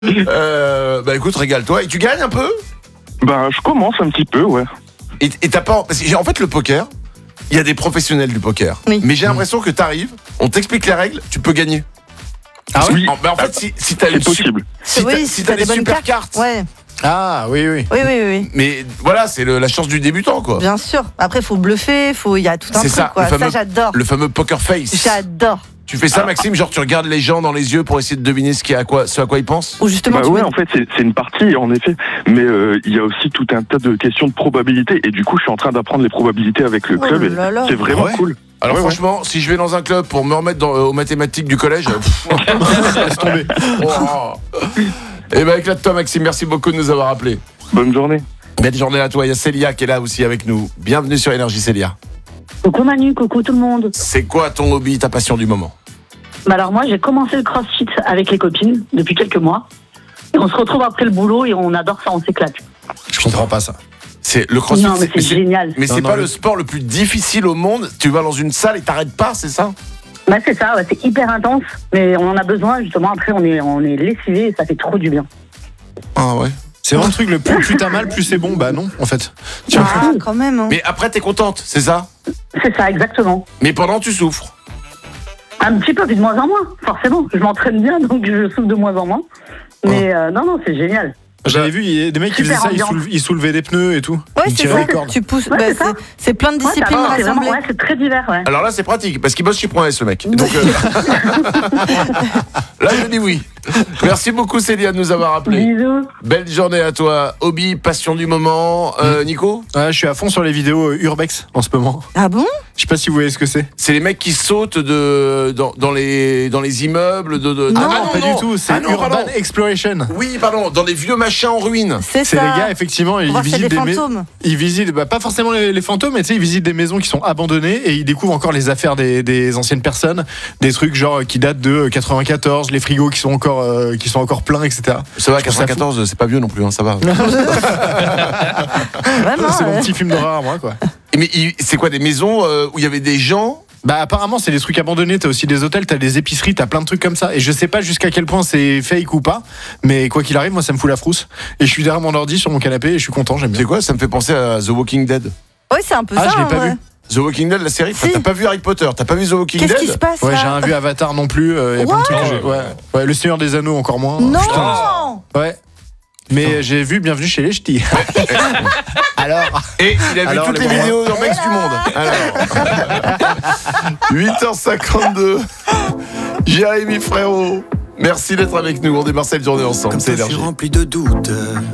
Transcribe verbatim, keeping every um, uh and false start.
Euh, bah écoute, régale-toi. Et tu gagnes un peu? Bah, je commence un petit peu, ouais. Et, et t'as pas... Parce que, en fait, le poker, il y a des professionnels du poker. Oui. Mais j'ai l'impression que t'arrives, on t'explique les règles, tu peux gagner. Ah oui, En, bah en fait, si, si t'as c'est une su- possible. si Oui, t'as, si si t'as t'as des des bonnes super cartes. cartes. Ouais, Ah oui, oui. oui, oui, oui, Mais voilà, c'est le- la chance du débutant, quoi. bien sûr. Après, il faut bluffer, faut... il y a tout un C'est truc, ça, quoi. le fameux- Ça, j'adore. Le fameux poker face. J'adore. Tu fais ça, Maxime, genre tu regardes les gens dans les yeux pour essayer de deviner ce, qui est à quoi, ce à quoi ils pensent? Ou justement, Bah tu ouais, mets- en fait, c'est, c'est une partie, en effet. Mais euh, il y a aussi tout un tas de questions de probabilité. Et du coup, je suis en train d'apprendre les probabilités avec le Oh club. et là là. C'est vraiment Ouais. cool. Alors Ouais, franchement, si je vais dans un club pour me remettre dans, euh, aux mathématiques du collège, euh, pff, Laisse tomber. oh. Eh ben éclate-toi, Maxime, merci beaucoup de nous avoir appelés. Bonne journée. Belle journée à toi, il y a Célia qui est là aussi avec nous. Bienvenue sur Énergie, Célia. Coucou Manu, coucou tout le monde. C'est quoi ton hobby, ta passion du moment? Bah alors moi j'ai commencé le crossfit avec les copines depuis quelques mois. Et on se retrouve après le boulot et on adore ça, on s'éclate. Je comprends pas ça. C'est le crossfit. Non mais c'est génial. mais Non, c'est non, pas le- le sport le plus difficile au monde. Tu vas dans une salle et t'arrêtes pas, c'est ça? Bah c'est ça, ouais, c'est hyper intense. Mais on en a besoin justement, après on est, on est lessivé et ça fait trop du bien. Ah ouais. C'est vraiment le truc, le plus, plus t'as mal, plus c'est bon. Bah non, en fait. Tu vois. Ah, quand même. Hein. Mais après t'es contente, c'est ça? C'est ça, exactement. Mais pendant tu souffres. Un petit peu, puis de moins en moins, forcément. Je m'entraîne bien donc je souffre de moins en moins. Mais euh, non, non, c'est génial. J'avais vu, il y a des mecs qui faisaient Super ça, ils, ambiance. soulèvent- ils soulevaient des pneus et tout. Ouais, Ils c'est tiraient ça. les cordes. Tu pousses. Ouais, bah, c'est ça. c'est, c'est plein de Ouais, disciplines t'as- c'est vraiment, rassemblées. ouais, c'est très divers, ouais. Alors là c'est pratique parce qu'il bosse chez Point S le mec. Donc euh, là je dis oui. Merci beaucoup Célia de nous avoir appelé. Bisous. Belle journée à toi. Hobby, passion du moment. Euh, Nico? Ouais, je suis à fond sur les vidéos euh, Urbex en ce moment. Ah bon? Je sais pas si vous voyez ce que c'est. C'est les mecs qui sautent de, dans, dans, les, dans les immeubles de... de- Non, Ah non, pas du tout, c'est Ah non, Urban pardon. Exploration. Oui, pardon, dans des vieux machins en ruine. C'est C'est ça. les gars, effectivement, On ils voit, c'est visitent des des, mais- fantômes. ils visitent, bah, pas forcément les, les fantômes, mais tu sais, ils visitent des maisons qui sont abandonnées et ils découvrent encore les affaires des, des anciennes personnes, des trucs genre euh, qui datent de quatre-vingt-quatorze, les frigos qui sont encore, euh, qui sont encore pleins, et cetera. Ça va, Je trouve ça quatre-vingt-quatorze, c'est pas vieux non plus, hein, ça va. Vraiment. C'est mon euh, petit film d'horreur à moi, quoi. Et mais il- c'est quoi, des maisons euh, où il y avait des gens? Bah apparemment c'est des trucs abandonnés, t'as aussi des hôtels, t'as des épiceries, t'as plein de trucs comme ça. Et je sais pas jusqu'à quel point c'est fake ou pas, mais quoi qu'il arrive, moi ça me fout la frousse. Et je suis derrière mon ordi sur mon canapé et je suis content, j'aime Tu bien. sais quoi, ça me fait penser à The Walking Dead. Ouais, c'est un peu Ah, ça. je l'ai en pas vrai. vu. The Walking Dead, la série? Si. T'as pas vu Harry Potter? T'as pas vu The Walking Qu'est-ce Dead? qui se passe Ouais, là j'ai rien vu Avatar non plus, euh, y a plein de trucs que j'ai- ouais. Ouais, Le Seigneur des Anneaux encore moins. Non. Putain. Ouais. Mais j'ai vu Bienvenue chez les Ch'tis. Alors Et il a vu Alors, toutes les les, bras. vidéos d'Urbex du monde. Alors. huit heures cinquante-deux. Jérémy frérot, merci d'être avec nous. On démarre cette journée ensemble. Comme C'est ça, je suis énergie. rempli de doutes.